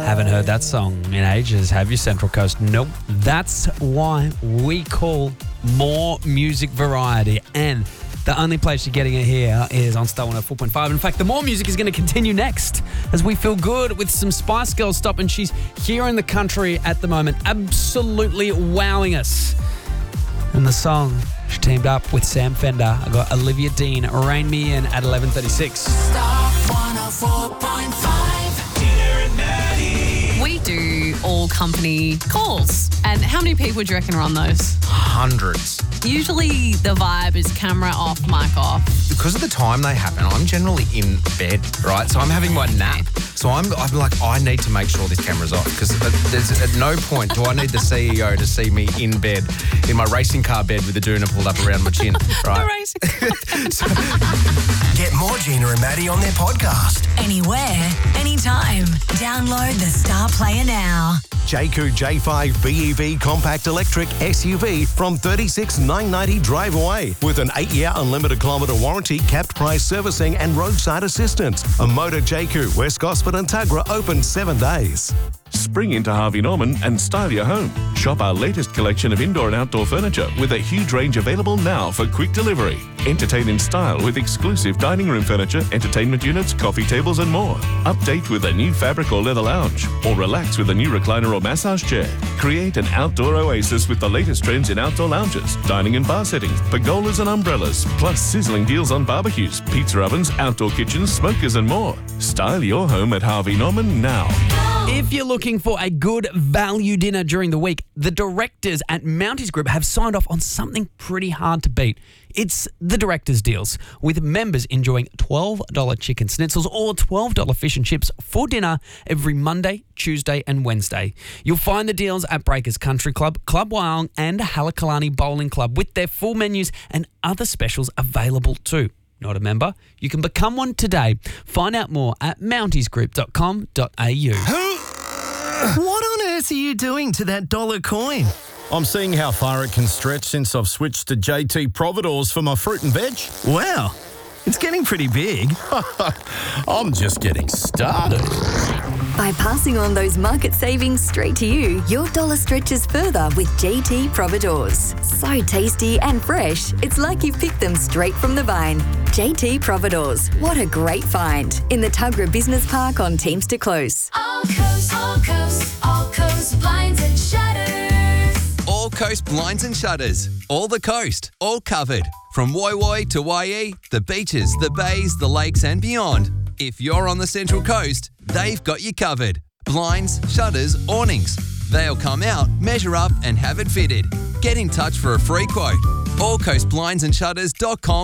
Haven't heard that song in ages, have you, Central Coast? Nope. That's why we call more music variety. And the only place you're getting it here is on Star 104.5. In fact, the more music is going to continue next as we feel good with some Spice Girls stop. And she's here in the country at the moment, absolutely wowing us. And the song, she teamed up with Sam Fender. I got Olivia Dean, Rain Me In at 11:36. Star 104.5. Tina and Maddie. We do all company calls. And how many people do you reckon are on those? Hundreds. Usually the vibe is camera off, mic off. Because of the time they happen, I'm generally in bed, right? So I'm having my nap. So I'm like, I need to make sure this camera's off because there's at no point do I need the CEO to see me in bed, in my racing car bed with the doona pulled up around my chin, right? The racing car. Get more Gina and Maddie on their podcast. Anywhere, anytime. Download the Star Player now. Jayco J5 BEV compact electric SUV from $36,990 drive away with an 8-year unlimited kilometre warranty, capped price servicing and roadside assistance. A Motor Jayco, West Gosford and Tuggerah open 7 days. Spring into Harvey Norman and style your home. Shop our latest collection of indoor and outdoor furniture with a huge range available now for quick delivery. Entertain in style with exclusive dining room furniture, entertainment units, coffee tables and more. Update with a new fabric or leather lounge or relax with a new recliner or massage chair. Create an outdoor oasis with the latest trends in outdoor lounges, dining and bar settings, pergolas and umbrellas, plus sizzling deals on barbecues, pizza ovens, outdoor kitchens, smokers and more. Style your home at Harvey Norman now. If you're looking for a good value dinner during the week, the directors at Mounties Group have signed off on something pretty hard to beat. It's the directors' deals, with members enjoying $12 chicken schnitzels or $12 fish and chips for dinner every Monday, Tuesday and Wednesday. You'll find the deals at Breakers Country Club, Club Wyong and Halakalani Bowling Club with their full menus and other specials available too. Not a member? You can become one today. Find out more at mountiesgroup.com.au. What on earth are you doing to that dollar coin? I'm seeing how far it can stretch since I've switched to JT Providores for my fruit and veg. Wow, it's getting pretty big. I'm just getting started. By passing on those market savings straight to you, your dollar stretches further with JT Providores. So tasty and fresh, it's like you picked them straight from the vine. JT Providores, what a great find. In the Tuggerah Business Park on Teamster Close. All coast blinds and shutters. All Coast Blinds and Shutters. All the coast, all covered. From Woy Woy to Waihee, the beaches, the bays, the lakes and beyond. If you're on the Central Coast, they've got you covered. Blinds, shutters, awnings. They'll come out, measure up and have it fitted. Get in touch for a free quote. allcoastblindsandshutters.com.au.